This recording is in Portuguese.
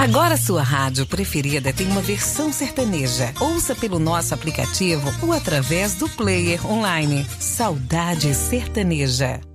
Agora sua rádio preferida tem uma versão sertaneja. Ouça pelo nosso aplicativo ou através do player online. Saudade Sertaneja.